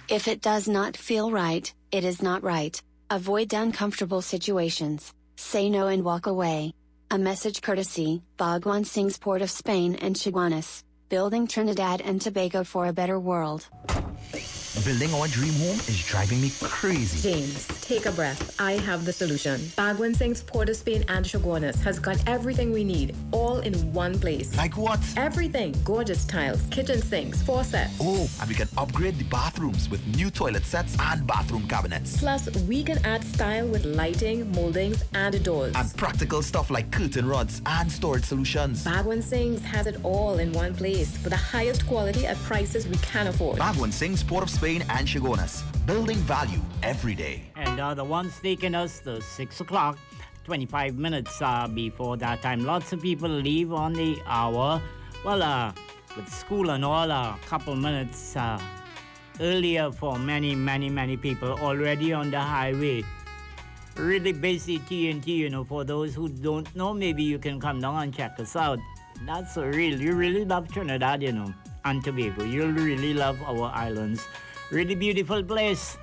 If it does not feel right, it is not right. Avoid uncomfortable situations. Say no and walk away. A message courtesy, Bhagwan Singh's Port of Spain and Chaguanas, building Trinidad and Tobago for a better world. Building our dream home is driving me crazy. James, take a breath. I have the solution. Bhagwan Singh's Port of Spain and Chaguanas has got everything we need, all in one place. Like what? Everything. Gorgeous tiles, kitchen sinks, faucets. Oh, and we can upgrade the bathrooms with new toilet sets and bathroom cabinets. Plus, we can add style with lighting, moldings, and doors. And practical stuff like curtain rods and storage solutions. Bhagwan Singh's has it all in one place for the highest quality at prices we can afford. Bhagwan Singh's Port of Spain and Chaguanas, building value every day. And the ones taking us to 6 o'clock, 25 minutes before that time. Lots of people leave on the hour. Well, with school and all, a couple minutes earlier for many people already on the highway. Really busy TNT, you know. For those who don't know, maybe you can come down and check us out. That's you really love Trinidad, you know, and Tobago. You'll really love our islands. Really beautiful place.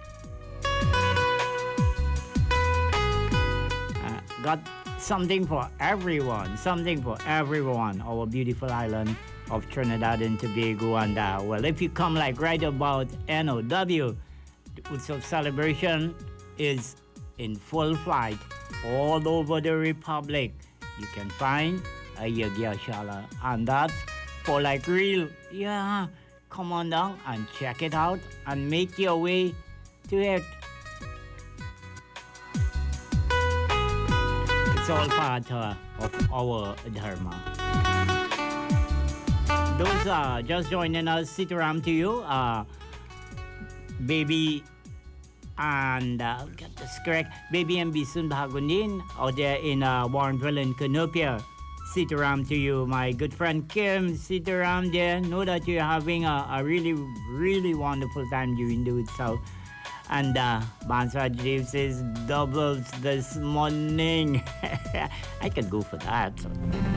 Got something for everyone. Our beautiful island of Trinidad and Tobago. And well, if you come like right about NOW, the Utsav celebration is in full flight all over the Republic. You can find a Yagyashala, and that's for like real. Yeah. Come on down and check it out and make your way to it. It's all part of our dharma. Those just joining us, Sitaram to you, Baby and get this correct, Baby and Bisun Bhagundin out there in Warrenville and Canopia. Sitaram to you, my good friend Kim. Sitaram there. Know that you're having a really wonderful time during the Utsav. And Banswara James says doubles this morning. I can go for that.